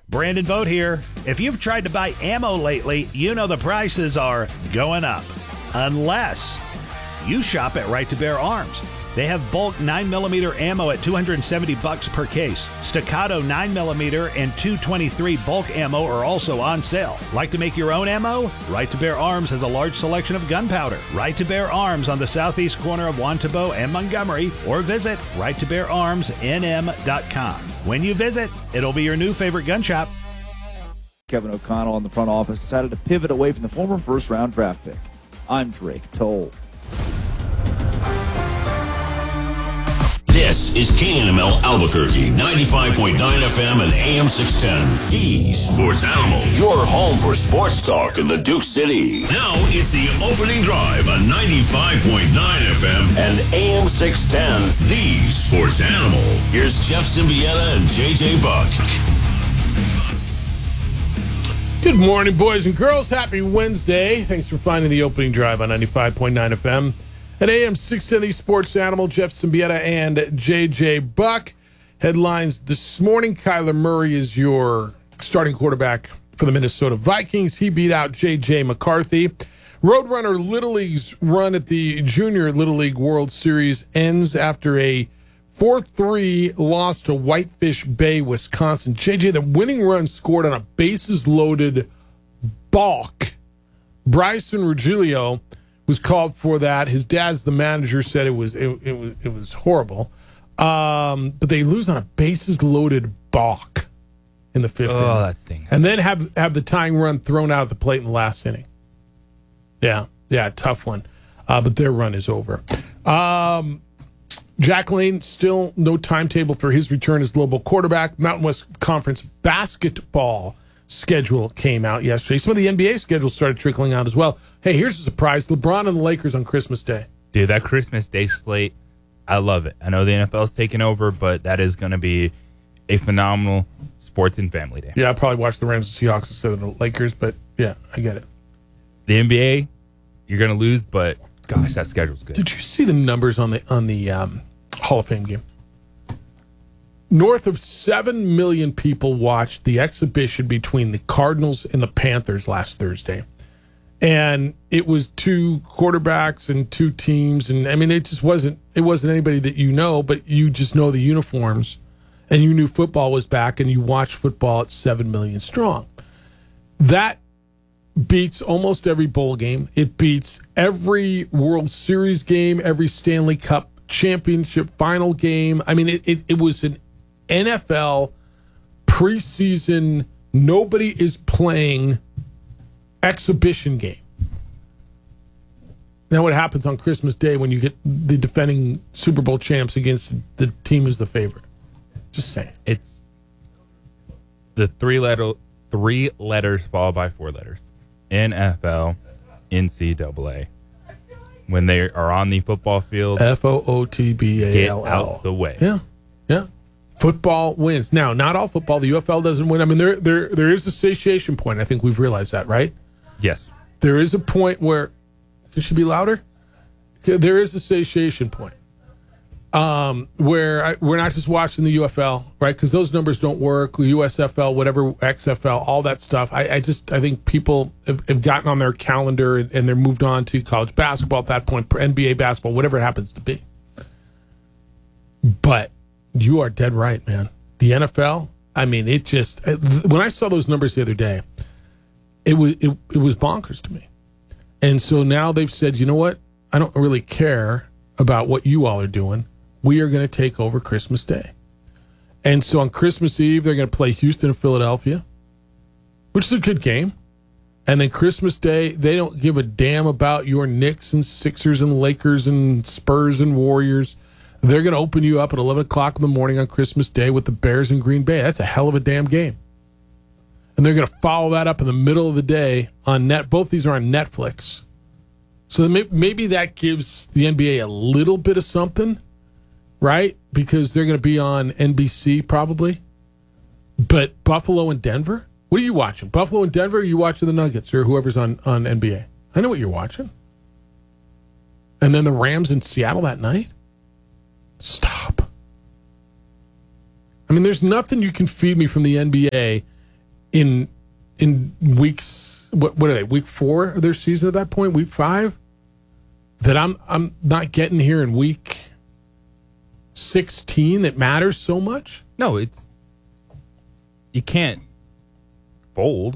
Brandon Vogt here. If you've tried to buy ammo lately, you know the prices are going up. Unless you shop at Right to Bear Arms. They have bulk 9mm ammo at $270 per case. Staccato 9mm and .223 bulk ammo are also on sale. Like to make your own ammo? Right to Bear Arms has a large selection of gunpowder. Right to Bear Arms on the southeast corner of Wantabo and Montgomery, or visit righttobeararmsnm.com. When you visit, it'll be your new favorite gun shop. Kevin O'Connell in the front office decided to pivot away from the former first-round draft pick. I'm Drake Toll. This is KNML Albuquerque, 95.9 FM and AM 610. The Sports Animal, your home for sports talk in the Duke City. Now it's the opening drive on 95.9 FM and AM 610. The Sports Animal. Here's Jeff Symbieta and JJ Buck. Good morning, boys and girls. Happy Wednesday. Thanks for finding the opening drive on 95.9 FM. At AM 610, Sports Animal, Jeff Symbieta and JJ Buck. Headlines this morning: Kyler Murray is your starting quarterback for the Minnesota Vikings. He beat out J.J. McCarthy. Roadrunner Little League's run at the Junior Little League World Series ends after a 4-3 loss to Whitefish Bay, Wisconsin. JJ, the winning run scored on a bases-loaded balk. Bryson Ruggiero was called for that. His dad's the manager, said it was horrible. But they lose on a bases-loaded balk in the fifth inning. Oh, that stings. And then have the tying run thrown out at the plate in the last inning. Yeah, tough one. But their run is over. Jack Lane, still no timetable for his return as global quarterback. Mountain West Conference basketball schedule came out yesterday. Some of the NBA schedule started trickling out as well. Hey, here's a surprise. LeBron and the Lakers on Christmas Day. Dude, that Christmas Day slate, I love it. I know the NFL's taking over, but that is going to be a phenomenal sports and family day. Yeah, I'll probably watch the Rams and Seahawks instead of the Lakers, but yeah, I get it. The NBA, you're going to lose, but gosh, that schedule's good. Did you see the numbers on the Hall of Fame game? North of 7 million people watched the exhibition between the Cardinals and the Panthers last Thursday. And it was two quarterbacks and two teams. And I mean, it wasn't anybody that you know, but you just know the uniforms. And you knew football was back, and you watched football at 7 million strong. That beats almost every bowl game. It beats every World Series game, every Stanley Cup championship final game. I mean, it was an NFL preseason, nobody is playing exhibition game. Now what happens on Christmas Day when you get the defending Super Bowl champs against the team who's the favorite? Just saying. It's the three letters followed by four letters. NFL, NCAA. When they are on the football field, FOOTBALL. get out the way. Yeah. Football wins. Now, not all football. The UFL doesn't win. I mean, there is a satiation point. I think we've realized that, right? Yes. There is a point where, it should be louder? There is a satiation point where we're not just watching the UFL, right? Because those numbers don't work. USFL, whatever, XFL, all that stuff. I think people have gotten on their calendar and they're moved on to college basketball at that point, NBA basketball, whatever it happens to be. But you are dead right, man. The NFL, I mean, when I saw those numbers the other day, it was bonkers to me. And so now they've said, you know what? I don't really care about what you all are doing. We are going to take over Christmas Day. And so on Christmas Eve, they're going to play Houston and Philadelphia, which is a good game. And then Christmas Day, they don't give a damn about your Knicks and Sixers and Lakers and Spurs and Warriors. They're going to open you up at 11 o'clock in the morning on Christmas Day with the Bears and Green Bay. That's a hell of a damn game. And they're going to follow that up in the middle of the day on net. Both these are on Netflix. So maybe that gives the NBA a little bit of something, right? Because they're going to be on NBC probably. But Buffalo and Denver? What are you watching? Buffalo and Denver, or are you watching the Nuggets or whoever's on NBA? I know what you're watching. And then the Rams in Seattle that night? Stop. I mean, there's nothing you can feed me from the NBA in weeks. What are they? Week 4 of their season at that point? Week 5? That I'm not getting here in week 16 that matters so much? No, you can't fold,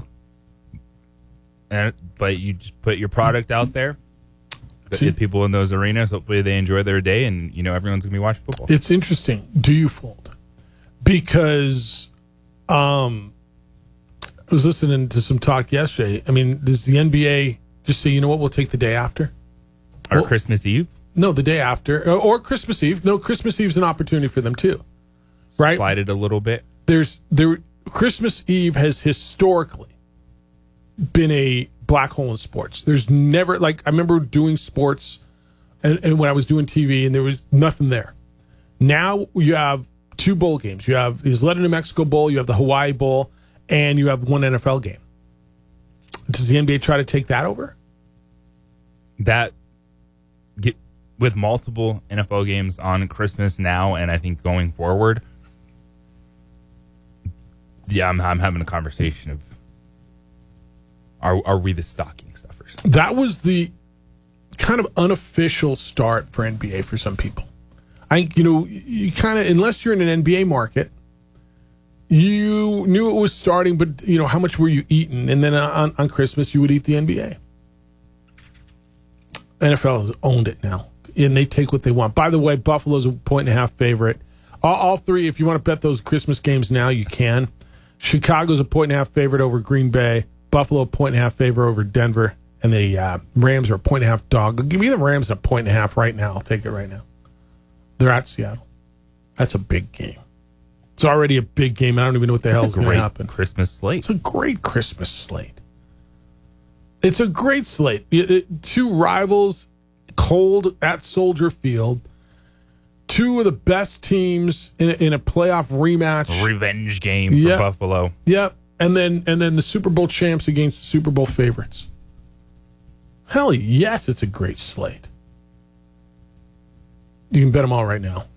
but you just put your product out there. The people in those arenas, hopefully they enjoy their day, and everyone's gonna be watching football. It's interesting. Do you fold? Because I was listening to some talk yesterday. I mean, does the NBA just say, you know what, we'll take the day after? Or Christmas Eve? No, the day after. Or Christmas Eve. No, Christmas Eve's an opportunity for them too. Right? Slide it a little bit. Christmas Eve has historically been a black hole in sports. There's never, I remember doing sports and when I was doing TV, and there was nothing there. Now you have 2 bowl games. You have the Isleta New Mexico Bowl, you have the Hawaii Bowl, and you have 1 NFL game. Does the NBA try to take that over? With multiple NFL games on Christmas now, and I think going forward, I'm having a conversation of are we the stocking stuffers? That was the kind of unofficial start for NBA for some people. You kind of, unless you're in an NBA market, you knew it was starting, but how much were you eating? And then on Christmas you would eat the NBA. NFL has owned it now, and they take what they want. By the way, Buffalo's a 1.5 favorite. All 3, if you want to bet those Christmas games now, you can. Chicago's a 1.5 favorite over Green Bay. Buffalo 1.5 favorite over Denver, and the Rams are a 1.5 dog. I'll give you the Rams a 1.5 right now. I'll take it right now. They're at Seattle. That's a big game. It's already a big game. I don't even know what the hell is going to happen. Christmas slate. It's a great Christmas slate. It's a great slate. 2 rivals, cold at Soldier Field. 2 of the best teams in a playoff rematch. Revenge game for Buffalo. Yep. And then the Super Bowl champs against the Super Bowl favorites. Hell yes, it's a great slate. You can bet them all right now.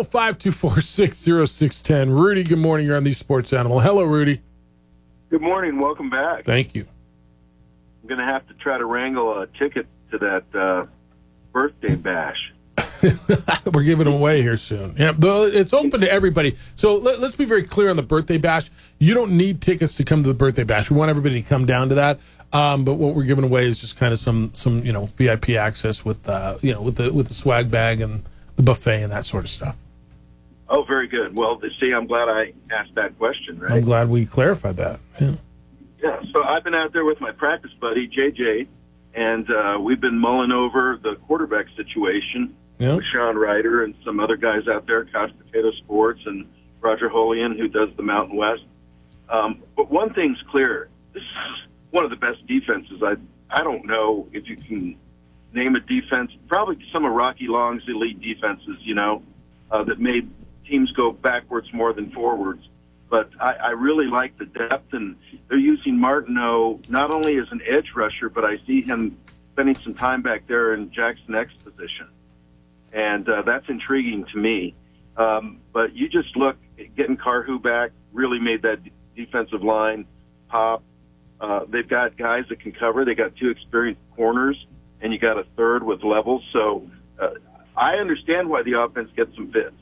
505-246-0610. Rudy, good morning. You're on the Sports Animal. Hello, Rudy. Good morning. Welcome back. Thank you. I'm going to have to try to wrangle a ticket to that birthday bash. We're giving them away here soon. Yeah, it's open to everybody. So let's be very clear on the birthday bash. You don't need tickets to come to the birthday bash. We want everybody to come down to that. But what we're giving away is just kind of some VIP access with with the swag bag and the buffet and that sort of stuff. Oh, very good. Well, see, I'm glad I asked that question. Right? I'm glad we clarified that. Yeah. Yeah. So I've been out there with my practice buddy JJ, and we've been mulling over the quarterback situation. Yep. With Sean Ryder and some other guys out there, Couch Potato Sports and Roger Holian, who does the Mountain West. But one thing's clear. This is one of the best defenses. I don't know if you can name a defense, probably some of Rocky Long's elite defenses, that made teams go backwards more than forwards. But I really like the depth, and they're using Martineau not only as an edge rusher, but I see him spending some time back there in Jackson X position. And that's intriguing to me. But you just look, getting Carhu back really made that defensive line pop. They've got guys that can cover. They got 2 experienced corners, and you got a third with levels. So I understand why the offense gets some fits,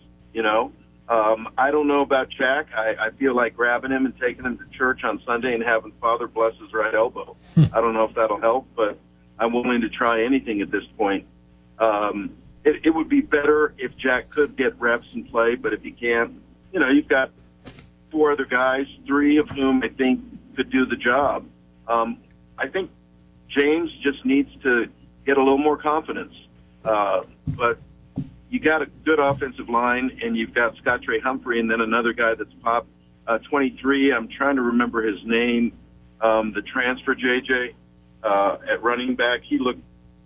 I don't know about Jack. I feel like grabbing him and taking him to church on Sunday and having Father bless his right elbow. I don't know if that'll help, but I'm willing to try anything at this point. It would be better if Jack could get reps and play, but if he can't, you've got 4 other guys, 3 of whom I think could do the job. I think James just needs to get a little more confidence. But you got a good offensive line, and you've got Scott Trey Humphrey, and then another guy that's popped 23. I'm trying to remember his name. The transfer, JJ, at running back. He looked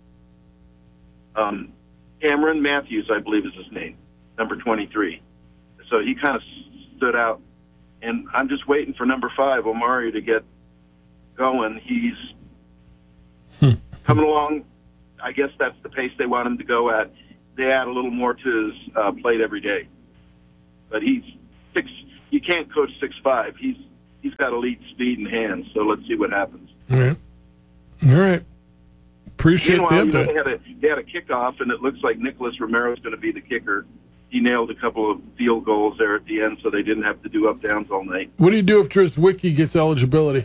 Cameron Matthews, I believe is his name, number 23. So he kind of stood out. And I'm just waiting for number 5, Omari, to get going. He's coming along. I guess that's the pace they want him to go at. They add a little more to his plate every day. But he's 6. You can't coach 6'5". He's he's got elite speed and hands. So let's see what happens. All right. Appreciate Meanwhile, the update. they had a kickoff, and it looks like Nicholas Romero's going to be the kicker. He nailed a couple of field goals there at the end, so they didn't have to do up downs all night. What do you do if Drzwicki gets eligibility?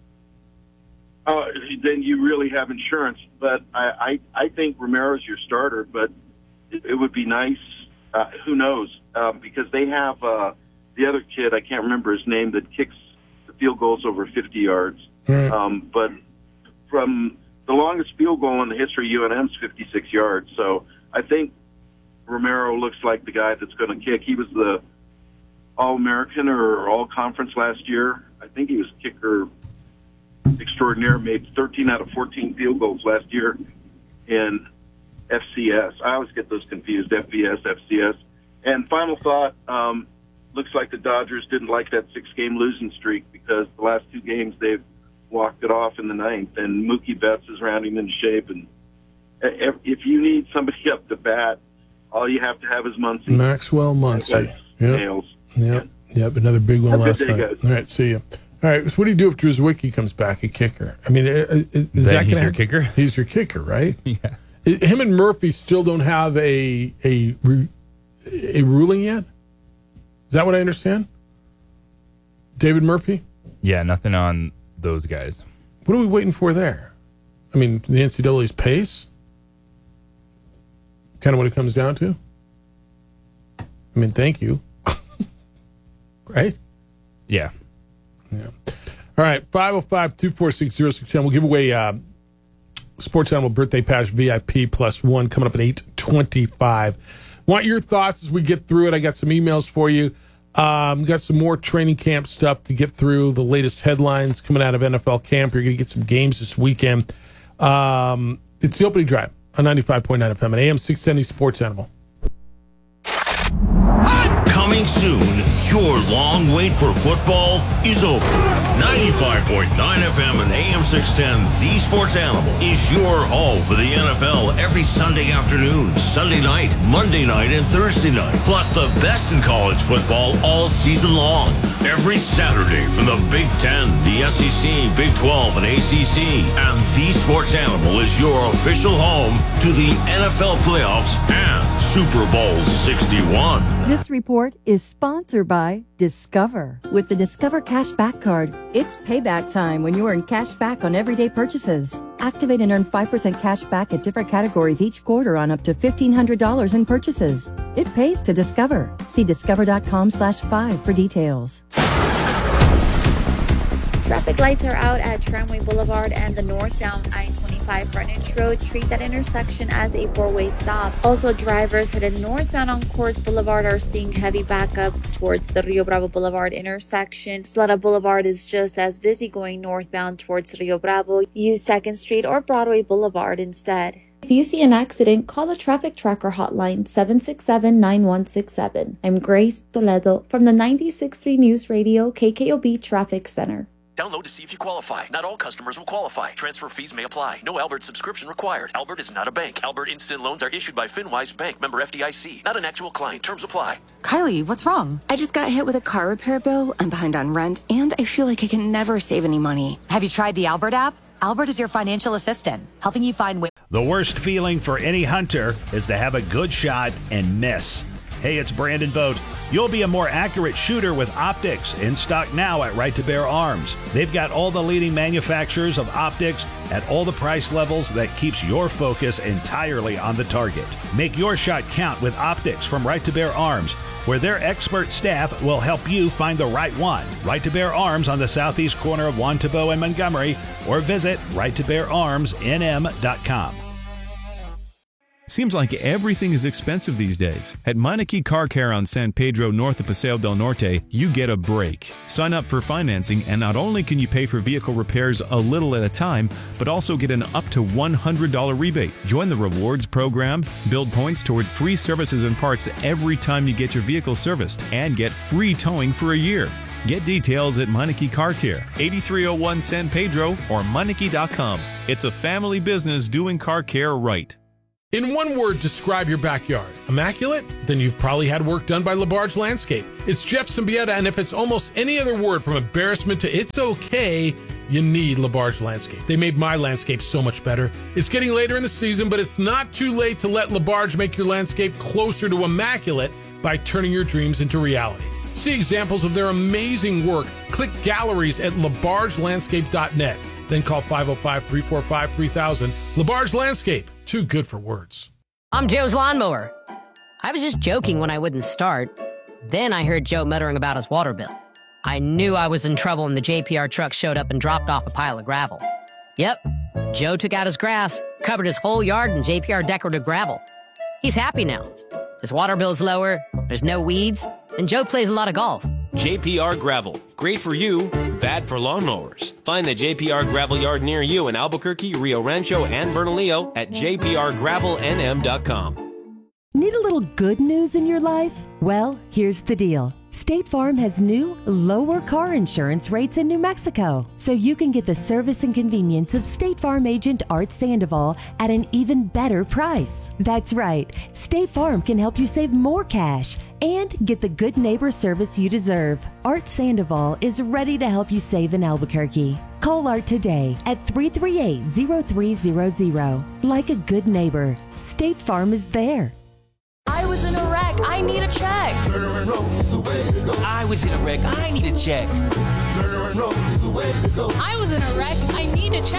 Then you really have insurance. But I think Romero's your starter, but it would be nice. Who knows? Because they have the other kid, I can't remember his name, that kicks the field goals over 50 yards. Right. But from the longest field goal in the history of UNM's 56 yards. So I think Romero looks like the guy that's going to kick. He was the All-American or All-Conference last year. I think he was kicker extraordinaire, made 13 out of 14 field goals last year in FCS. I always get those confused, FBS, FCS. And final thought, looks like the Dodgers didn't like that 6-game losing streak because the last 2 games they've walked it off in the 9th, and Mookie Betts is rounding into shape. And if you need somebody up to bat, all you have to have is Muncy. Maxwell Muncy. Nails. Yep. Another big one Have a last good day, night. guys. All right, see you. All right, so what do you do if Drzwicki comes back a kicker? I mean, is that he's gonna your kicker? He's your kicker, right? Yeah. Him and Murphy still don't have a ruling yet? Is that what I understand? David Murphy? Yeah, nothing on those guys. What are we waiting for there? I mean, the NCAA's pace? Kind of what it comes down to? I mean, thank you. Right? Yeah. Yeah. All right, 505-246-0610. We'll give away Sports Animal Birthday Pass VIP +1 coming up at 8:25. Want your thoughts as we get through it. I got some emails for you. Got some more training camp stuff to get through. The latest headlines coming out of NFL camp. You're going to get some games this weekend. It's the opening drive on 95.9 FM and AM 610 Sports Animal. Coming soon, your long wait for football is over. 95.9 FM and AM 610, The Sports Animal, is your home for the NFL every Sunday afternoon, Sunday night, Monday night, and Thursday night. Plus the best in college football all season long. Every Saturday from the Big Ten, the SEC, Big 12, and ACC. And The Sports Animal is your official home to the NFL playoffs and Super Bowl 61. This report is sponsored by Discover. With the Discover Cashback Card, it's payback time when you earn cash back on everyday purchases. Activate and earn 5% cash back at different categories each quarter on up to $1,500 in purchases. It pays to Discover. See discover.com/5 for details. Traffic lights are out at Tramway Boulevard and the northbound I-25 frontage road. Treat that intersection as a 4-way stop. Also, drivers headed northbound on Coors Boulevard are seeing heavy backups towards the Rio Bravo Boulevard intersection. Sleta Boulevard is just as busy going northbound towards Rio Bravo. Use 2nd Street or Broadway Boulevard instead. If you see an accident, call the Traffic Tracker hotline 767-9167. I'm Grace Toledo from the 96.3 News Radio KKOB Traffic Center. Download to see if you qualify. Not all customers will qualify. Transfer fees may apply. No Albert subscription required. Albert is not a bank. Albert Instant Loans are issued by FinWise Bank, member FDIC. Not an actual client. Terms apply. Kylie, what's wrong? I just got hit with a car repair bill. I'm behind on rent, and I feel like I can never save any money. Have you tried the Albert app? Albert is your financial assistant, helping you find ways. The worst feeling for any hunter is to have a good shot and miss. Hey, it's Brandon Vogt. You'll be a more accurate shooter with optics, in stock now at Right to Bear Arms. They've got all the leading manufacturers of optics at all the price levels that keeps your focus entirely on the target. Make your shot count with optics from Right to Bear Arms, where their expert staff will help you find the right one. Right to Bear Arms on the southeast corner of Juan Tabo and Montgomery, or visit righttobeararmsnm.com. Seems like everything is expensive these days. At Meineke Car Care on San Pedro north of Paseo del Norte, you get a break. Sign up for financing, and not only can you pay for vehicle repairs a little at a time, but also get an up to $100 rebate. Join the rewards program, build points toward free services and parts every time you get your vehicle serviced, and get free towing for a year. Get details at Meineke Car Care, 8301 San Pedro, or Meineke.com. It's a family business doing car care right. In one word, describe your backyard. Immaculate? Then you've probably had work done by LaBarge Landscape. It's Jeff Symbieta, and if it's almost any other word from embarrassment to it's okay, you need LaBarge Landscape. They made my landscape so much better. It's getting later in the season, but it's not too late to let LaBarge make your landscape closer to immaculate by turning your dreams into reality. See examples of their amazing work. Click galleries at labargelandscape.net. Then call 505-345-3000. LaBarge Landscape. Too good for words. I'm Joe's lawnmower. I was just joking when I wouldn't start. Then I heard Joe muttering about his water bill. I knew I was in trouble when the JPR truck showed up and dropped off a pile of gravel. Yep, Joe took out his grass, covered his whole yard in JPR decorative gravel. He's happy now. His water bill's lower, there's no weeds, and Joe plays a lot of golf. JPR Gravel. Great for you, bad for lawnmowers. Find the JPR Gravel yard near you in Albuquerque, Rio Rancho, and Bernalillo at jprgravelnm.com. Need a little good news in your life? Well, here's the deal. State Farm has new, lower car insurance rates in New Mexico, so you can get the service and convenience of State Farm agent Art Sandoval at an even better price. That's right, State Farm can help you save more cash and get the good neighbor service you deserve. Art Sandoval is ready to help you save in Albuquerque. Call Art today at 338-0300. Like a good neighbor, State Farm is there. I was in a wreck. I need a check. I was in a wreck. I need a check. I was in a wreck. I need a check.